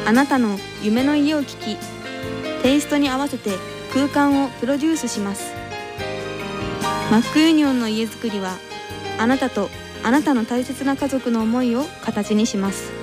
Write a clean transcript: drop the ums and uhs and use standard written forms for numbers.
あなたの夢の家を聞き、テイストに合わせて空間をプロデュースします。マックユニオンの家づくりは、あなたとあなたの大切な家族の思いを形にします。